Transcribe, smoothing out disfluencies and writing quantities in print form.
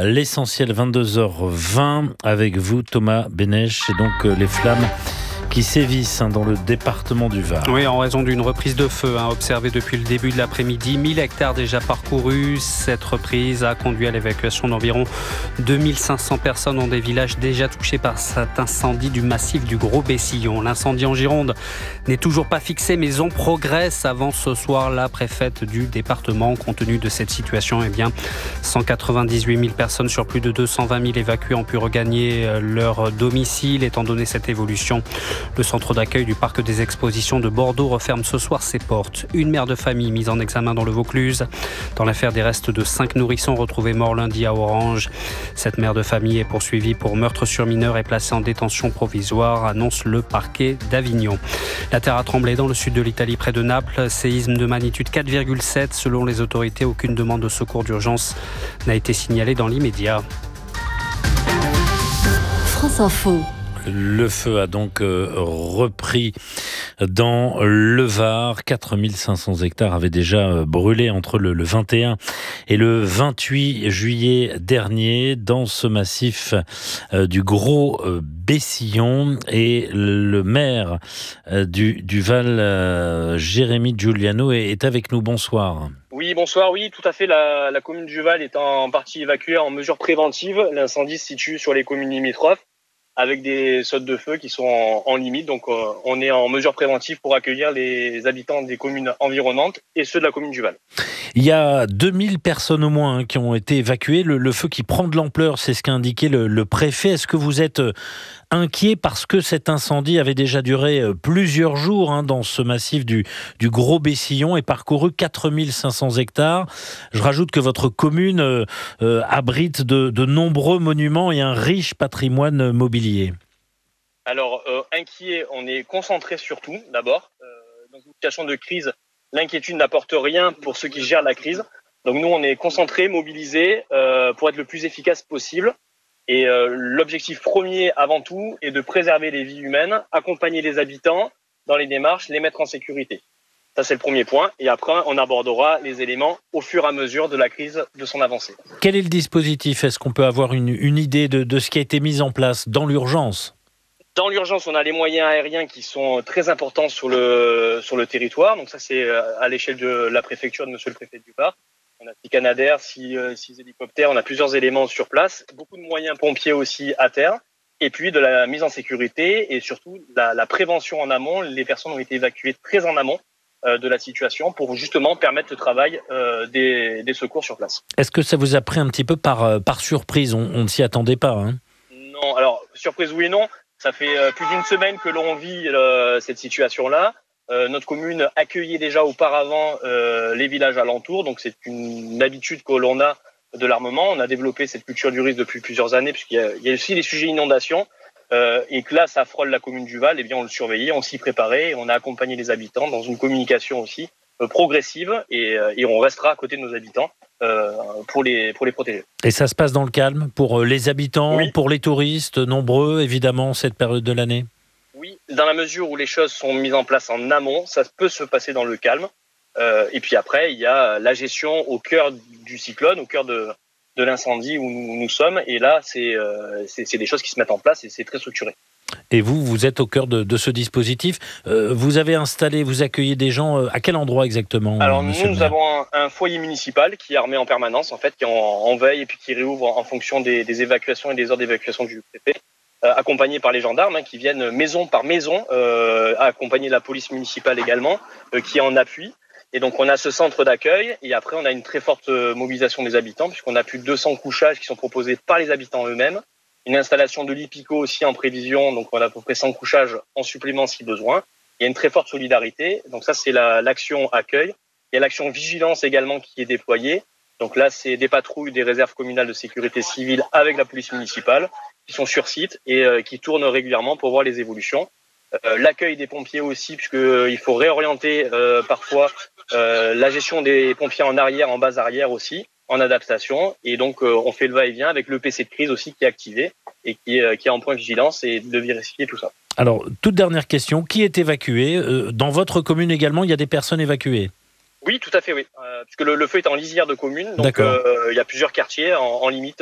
L'essentiel 22h20 avec vous Thomas Bénèche et donc les flammes qui sévissent dans le département du Var. Oui, en raison d'une reprise de feu observée depuis le début de l'après-midi. 1000 hectares déjà parcourus. Cette reprise a conduit à l'évacuation d'environ 2500 personnes dans des villages déjà touchés par cet incendie du massif du Gros Bessillon. L'incendie en Gironde n'est toujours pas fixé, mais on progresse. Avant ce soir, la préfète du département, compte tenu de cette situation, 198 000 personnes sur plus de 220 000 évacués ont pu regagner leur domicile. Étant donné cette évolution, le centre d'accueil du parc des expositions de Bordeaux referme ce soir ses portes. Une mère de famille mise en examen dans le Vaucluse dans l'affaire des restes de 5 nourrissons retrouvés morts lundi à Orange. Cette mère de famille est poursuivie pour meurtre sur mineur et placée en détention provisoire, annonce le parquet d'Avignon. La terre a tremblé dans le sud de l'Italie, près de Naples. Séisme de magnitude 4,7. Selon les autorités, aucune demande de secours d'urgence n'a été signalée dans l'immédiat. France Info. Le feu a donc repris dans le Var. 4500 hectares avaient déjà brûlé entre le 21 et le 28 juillet dernier dans ce massif du Gros Bessillon. Et le maire du Val, Jérémy Giuliano, est avec nous. Bonsoir. Oui, bonsoir. Oui, tout à fait. La commune du Val est en partie évacuée en mesure préventive. L'incendie se situe sur les communes limitrophes, avec des sautes de feu qui sont en limite. Donc, on est en mesure préventive pour accueillir les habitants des communes environnantes et ceux de la commune du Val. Il y a 2000 personnes au moins qui ont été évacuées. Le feu qui prend de l'ampleur, c'est ce qu'a indiqué le préfet. Est-ce que vous êtes inquiet parce que cet incendie avait déjà duré plusieurs jours dans ce massif du Gros Bessillon et parcouru 4500 hectares. Je rajoute que votre commune abrite de nombreux monuments et un riche patrimoine mobilier. Alors, inquiet, on est concentré sur tout, d'abord. Dans une situation de crise, l'inquiétude n'apporte rien pour ceux qui gèrent la crise. Donc nous, on est concentrés, mobilisés pour être le plus efficace possible. Et l'objectif premier, avant tout, est de préserver les vies humaines, accompagner les habitants dans les démarches, les mettre en sécurité. Ça, c'est le premier point. Et après, on abordera les éléments au fur et à mesure de la crise, de son avancée. Quel est le dispositif ? Est-ce qu'on peut avoir une idée de ce qui a été mis en place dans l'urgence ? Dans l'urgence, on a les moyens aériens qui sont très importants sur le territoire. Donc ça, c'est à l'échelle de la préfecture de monsieur le préfet du Var. On a 6 Canadair, 6 hélicoptères, on a plusieurs éléments sur place. Beaucoup de moyens pompiers aussi à terre. Et puis de la mise en sécurité et surtout la prévention en amont. Les personnes ont été évacuées très en amont de la situation pour justement permettre le travail des secours sur place. Est-ce que ça vous a pris un petit peu par surprise ? On ne s'y attendait pas. Non, alors surprise oui et non. Ça fait plus d'une semaine que l'on vit cette situation-là. Notre commune accueillait déjà auparavant les villages alentours, donc c'est une habitude que l'on a de l'armement. On a développé cette culture du risque depuis plusieurs années, puisqu'il y a aussi les sujets inondations, et que là, ça frôle la commune du Val. Eh bien, on le surveillait, on s'y préparait, et on a accompagné les habitants dans une communication aussi progressive, et on restera à côté de nos habitants pour les protéger. Et ça se passe dans le calme pour les habitants, oui. Pour les touristes, nombreux évidemment cette période de l'année? Oui, dans la mesure où les choses sont mises en place en amont, ça peut se passer dans le calme. Et puis après, il y a la gestion au cœur du cyclone, au cœur de l'incendie où nous sommes. Et là, c'est des choses qui se mettent en place et c'est très structuré. Et vous êtes au cœur de ce dispositif. Vous avez installé, vous accueillez des gens à quel endroit exactement? Alors nous avons un foyer municipal qui est armé en permanence, en fait, qui est en veille et puis qui réouvre en fonction des évacuations et des heures d'évacuation du préfet. Accompagnés par les gendarmes qui viennent maison par maison, accompagner la police municipale également, qui est en appui. Et donc on a ce centre d'accueil et après on a une très forte mobilisation des habitants puisqu'on a plus de 200 couchages qui sont proposés par les habitants eux-mêmes. Une installation de lits picots aussi en prévision, donc on a à peu près 100 couchages en supplément si besoin. Il y a une très forte solidarité, donc ça c'est l'action accueil. Il y a l'action vigilance également qui est déployée. Donc là c'est des patrouilles des réserves communales de sécurité civile avec la police municipale qui sont sur site et qui tournent régulièrement pour voir les évolutions. L'accueil des pompiers aussi, puisqu'il faut réorienter parfois la gestion des pompiers en arrière, en base arrière aussi, en adaptation. Et donc, on fait le va-et-vient avec le PC de crise aussi qui est activé et qui est en point de vigilance et de vérifier tout ça. Alors, toute dernière question, qui est évacué? Dans votre commune également, il y a des personnes évacuées? Oui, tout à fait, oui. Puisque le feu est en lisière de commune, donc il y a plusieurs quartiers en limite